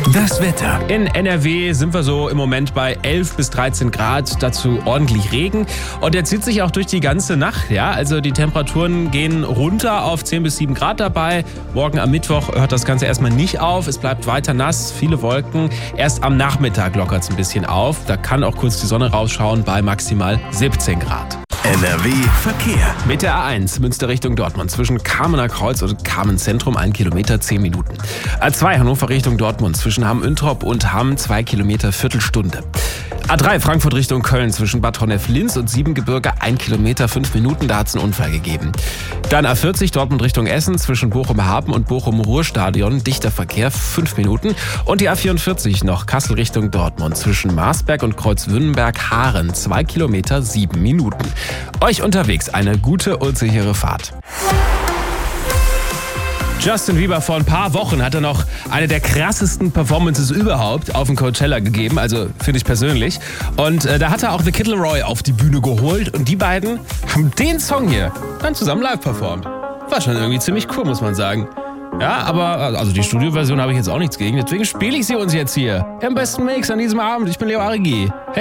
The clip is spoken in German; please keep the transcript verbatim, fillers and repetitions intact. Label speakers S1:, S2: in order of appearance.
S1: Das Wetter.
S2: In N R W sind wir so im Moment bei elf bis dreizehn Grad, dazu ordentlich Regen. Und der zieht sich auch durch die ganze Nacht. Ja, also die Temperaturen gehen runter auf zehn bis sieben Grad dabei. Morgen am Mittwoch hört das Ganze erstmal nicht auf. Es bleibt weiter nass, viele Wolken. Erst am Nachmittag lockert es ein bisschen auf. Da kann auch kurz die Sonne rausschauen bei maximal siebzehn Grad.
S1: N R W Verkehr.
S2: Mit der A eins Münster Richtung Dortmund zwischen Kamener Kreuz und Kamen Zentrum ein Kilometer zehn Minuten. A zwei Hannover Richtung Dortmund zwischen Hamm-Üntrop und Hamm zwei Kilometer Viertelstunde. A drei Frankfurt Richtung Köln zwischen Bad Honnef-Linz und Siebengebirge ein Kilometer fünf Minuten, da hat es einen Unfall gegeben. Dann A vierzig Dortmund Richtung Essen zwischen Bochum-Hafen und Bochum-Ruhrstadion, dichter Verkehr fünf Minuten. Und die A vierundvierzig noch Kassel Richtung Dortmund zwischen Marsberg und Kreuzwünnenberg-Haaren zwei Kilometer sieben Minuten. Euch unterwegs eine gute und sichere Fahrt. Justin Bieber, vor ein paar Wochen hat er noch eine der krassesten Performances überhaupt auf dem Coachella gegeben, also finde ich persönlich. Und äh, da hat er auch The Kid Laroi auf die Bühne geholt und die beiden haben den Song hier dann zusammen live performt. War schon irgendwie ziemlich cool, muss man sagen. Ja, aber also die Studioversion habe ich jetzt auch nichts gegen, deswegen spiele ich sie uns jetzt hier im besten Mix an diesem Abend. Ich bin Leo Arigi. Hey.